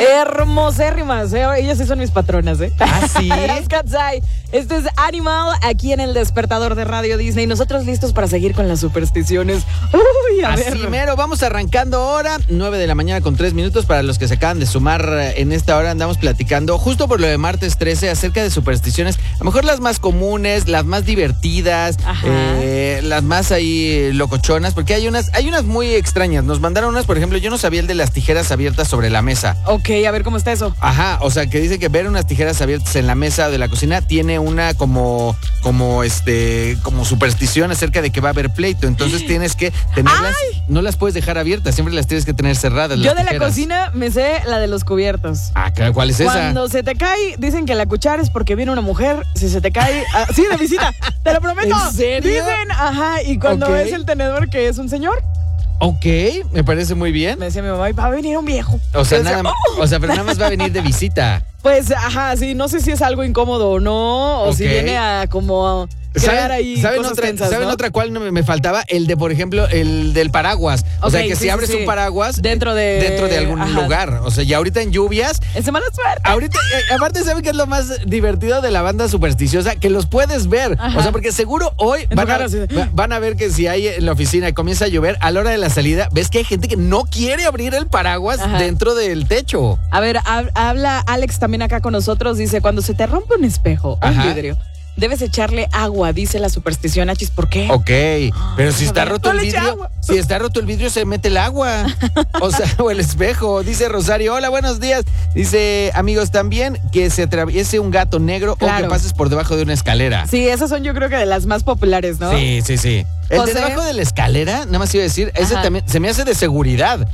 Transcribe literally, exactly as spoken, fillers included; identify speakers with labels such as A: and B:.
A: Hermosérrimas, ¿eh? Ellas sí son mis patronas, ¿eh?
B: ¿Ah, sí?
A: Las Katseye. Esto es Animal, aquí en el despertador de Radio Disney. Nosotros listos para seguir con las supersticiones. Uy, a
B: Así
A: ver.
B: mero, vamos arrancando ahora, nueve de la mañana con tres minutos. Para los que se acaban de sumar en esta hora, andamos platicando justo por lo de martes trece acerca de supersticiones. A lo mejor las más comunes, las más divertidas, eh, las más ahí locochonas, porque hay unas, hay unas muy extrañas. Nos mandaron unas, por ejemplo, yo no sabía el de las tijeras abiertas sobre la mesa.
A: Ok, a ver cómo está eso.
B: Ajá, o sea, que dice que ver unas tijeras abiertas en la mesa de la cocina tiene una como, como este, como superstición acerca de que va a haber pleito. Entonces tienes que tenerlas,
A: ¡ay!
B: No las puedes dejar abiertas, siempre las tienes que tener cerradas.
A: Yo
B: las
A: de la
B: tijeras.
A: cocina me sé la de los cubiertos.
B: Ah, ¿cuál es esa?
A: Cuando se te cae, dicen que la cuchara es porque viene una mujer. Si se te cae, ah, sí, de visita, te lo prometo.
B: ¿En serio?
A: Dicen, ajá, y cuando
B: Ok.
A: ves el tenedor que es un señor,
B: Ok, me parece muy bien.
A: me decía mi mamá, va a venir un viejo.
B: O sea,
A: Yo decía,
B: nada más,
A: "Oh".
B: o sea, pero nada más va a venir de visita.
A: Pues, ajá, sí, no sé si es algo incómodo o no, o
B: Ok.
A: si viene a como crear ahí
B: ¿Saben
A: cosas
B: otra,
A: tensas,
B: ¿saben
A: ¿no?
B: otra cual no me, me faltaba? El de, por ejemplo, el del paraguas. O
A: Ok,
B: sea, que
A: sí,
B: si
A: sí,
B: abres
A: sí.
B: un paraguas
A: Dentro de-
B: dentro de algún
A: ajá.
B: lugar. O sea, y ahorita en lluvias,
A: En Semana Suerte.
B: ahorita, eh, aparte, ¿saben qué es lo más divertido de la banda supersticiosa? Que los puedes ver.
A: Ajá.
B: O sea, porque seguro hoy
A: En
B: van
A: tu
B: a,
A: cara, sí.
B: va- van a ver que si hay en la oficina y comienza a llover, a la hora de la salida, ves que hay gente que no quiere abrir el paraguas
A: Ajá.
B: dentro del techo.
A: A ver, hab- habla Alex también acá con nosotros, dice, cuando se te rompe un espejo, un
B: Ajá.
A: vidrio, debes echarle agua, dice la superstición. Achis, ¿por qué?
B: Ok, pero si
A: a
B: está
A: ver,
B: roto el
A: no le eche
B: vidrio,
A: agua.
B: si está roto el vidrio se mete el agua, o sea, o el espejo. Dice Rosario, hola, buenos días. Dice, amigos, también que se atraviese un gato negro o
A: Claro.
B: que pases por debajo de una escalera.
A: Sí, esas son yo creo que de las más populares, ¿no?
B: Sí, sí, sí. El
A: José.
B: de debajo de la escalera, nada más iba a decir, ese
A: Ajá.
B: también se me hace de seguridad.